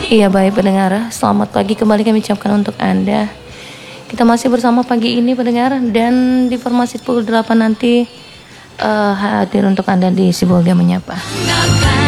Iya baik pendengar, selamat pagi kembali kami ucapkan untuk Anda. Kita masih bersama pagi ini pendengar, dan di formasi pukul 8 nanti hadir untuk Anda di Sibolga Menyapa.